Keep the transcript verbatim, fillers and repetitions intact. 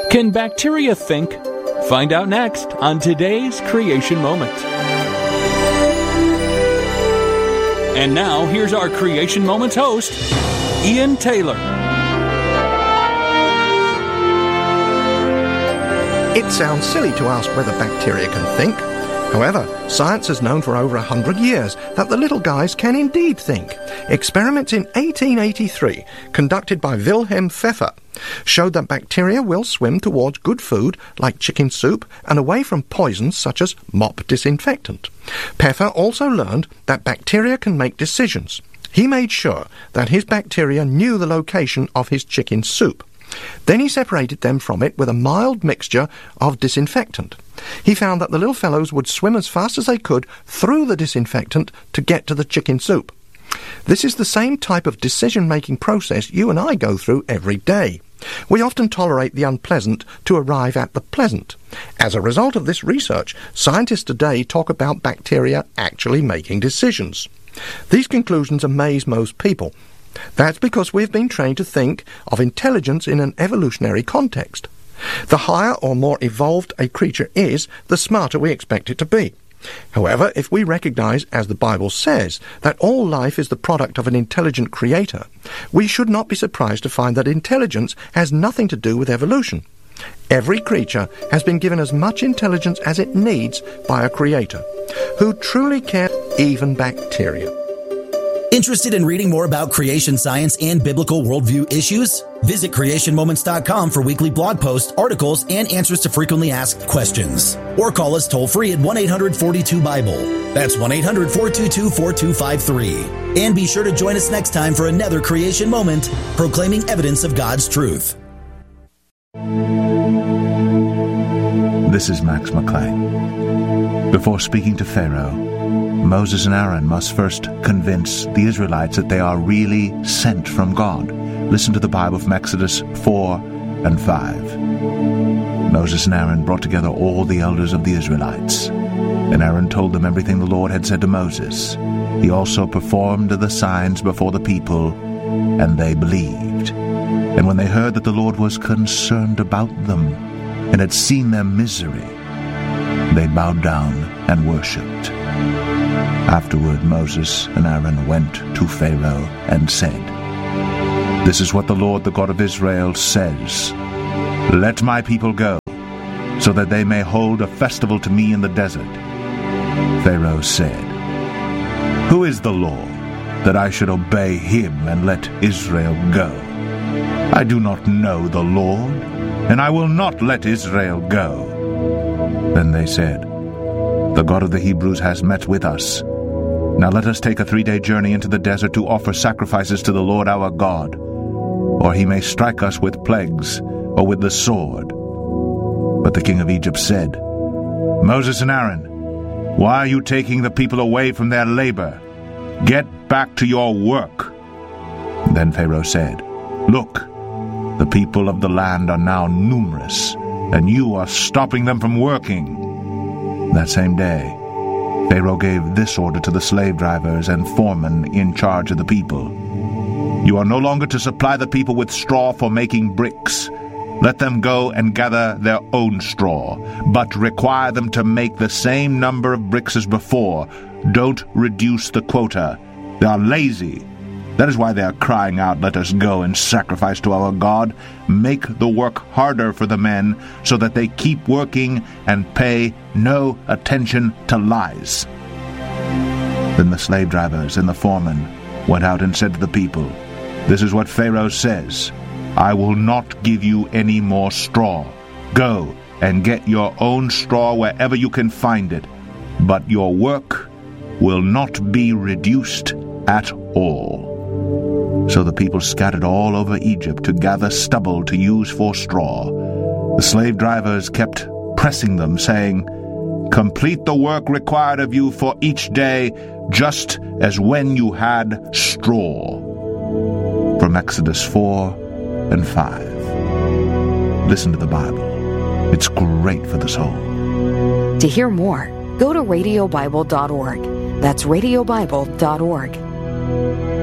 Can bacteria think? Find out next on today's Creation Moment. And now, here's our Creation Moments host, Ian Taylor. It sounds silly to ask whether bacteria can think. However, science has known for over a hundred years that the little guys can indeed think. Experiments in eighteen eighty-three, conducted by Wilhelm Pfeffer, showed that bacteria will swim towards good food like chicken soup and away from poisons such as mop disinfectant. Pfeffer also learned that bacteria can make decisions. He made sure that his bacteria knew the location of his chicken soup. Then he separated them from it with a mild mixture of disinfectant. He found that the little fellows would swim as fast as they could through the disinfectant to get to the chicken soup. This is the same type of decision-making process you and I go through every day. We often tolerate the unpleasant to arrive at the pleasant. As a result of this research, scientists today talk about bacteria actually making decisions. These conclusions amaze most people. That's because we've been trained to think of intelligence in an evolutionary context. The higher or more evolved a creature is, the smarter we expect it to be. However, if we recognize, as the Bible says, that all life is the product of an intelligent creator, we should not be surprised to find that intelligence has nothing to do with evolution. Every creature has been given as much intelligence as it needs by a creator, who truly cares, even bacteria. Interested in reading more about creation science and biblical worldview issues? Visit creation moments dot com for weekly blog posts, articles, and answers to frequently asked questions. Or call us toll-free at one eight hundred four two two Bible. That's one eight hundred four two two four two five three. And be sure to join us next time for another Creation Moment, proclaiming evidence of God's truth. This is Max McClain. Before speaking to Pharaoh, Moses and Aaron must first convince the Israelites that they are really sent from God. Listen to the Bible from Exodus four and five. Moses and Aaron brought together all the elders of the Israelites, and Aaron told them everything the Lord had said to Moses. He also performed the signs before the people, and they believed. And when they heard that the Lord was concerned about them and had seen their misery, they bowed down and worshipped. Afterward, Moses and Aaron went to Pharaoh and said, "This is what the Lord, the God of Israel, says. Let my people go, so that they may hold a festival to me in the desert." Pharaoh said, "Who is the Lord, that I should obey him and let Israel go? I do not know the Lord, and I will not let Israel go." Then they said, "The God of the Hebrews has met with us. Now let us take a three-day journey into the desert to offer sacrifices to the Lord our God, or he may strike us with plagues or with the sword." But the king of Egypt said, "Moses and Aaron, why are you taking the people away from their labor? Get back to your work." Then Pharaoh said, "Look, the people of the land are now numerous, and you are stopping them from working." That same day, Pharaoh gave this order to the slave drivers and foremen in charge of the people: "You are no longer to supply the people with straw for making bricks. Let them go and gather their own straw, but require them to make the same number of bricks as before. Don't reduce the quota. They are lazy. That is why they are crying out, 'Let us go and sacrifice to our God.' Make the work harder for the men, so that they keep working and pay no attention to lies." Then the slave drivers and the foremen went out and said to the people, "This is what Pharaoh says: I will not give you any more straw. Go and get your own straw wherever you can find it, but your work will not be reduced at all." So the people scattered all over Egypt to gather stubble to use for straw. The slave drivers kept pressing them, saying, "Complete the work required of you for each day, just as when you had straw." From Exodus four and five. Listen to the Bible. It's great for the soul. To hear more, go to radio bible dot org. That's radio bible dot org.